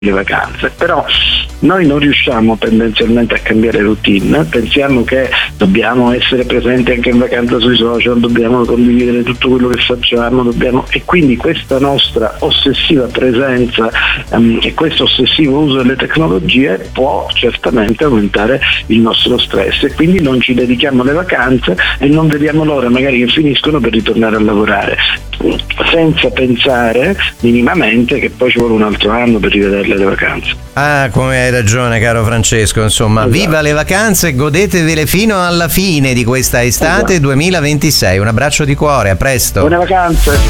le vacanze, però noi non riusciamo tendenzialmente a cambiare routine, pensiamo che dobbiamo essere presenti anche in vacanza sui social, dobbiamo condividere tutto quello che facciamo, e quindi questa nostra ossessiva presenza e questo ossessivo uso delle tecnologie può certamente aumentare il nostro stress, e quindi non ci dedichiamo alle vacanze e non vediamo l'ora magari che finiscono per ritornare a lavorare, senza pensare minimamente che poi ci vuole un altro anno per rivederle le vacanze. Ah, come hai ragione, caro Francesco, insomma, esatto. Viva le vacanze, godetevele fino alla fine di questa estate 2026. Un abbraccio di cuore, a presto. Buone vacanze.